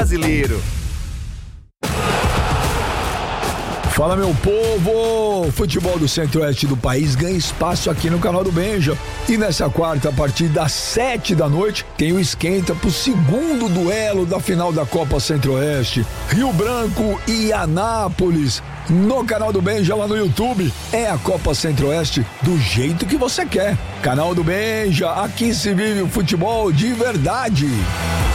brasileiro. Fala, meu povo! O futebol do centro-oeste do país ganha espaço aqui no canal do Benja. E nessa quarta, a partir das 7 da noite, tem o esquenta pro segundo duelo da final da Copa Centro-Oeste. Rio Branco e Anápolis. No canal do Benja, lá no YouTube. É a Copa Centro-Oeste do jeito que você quer. Canal do Benja, aqui se vive o futebol de verdade.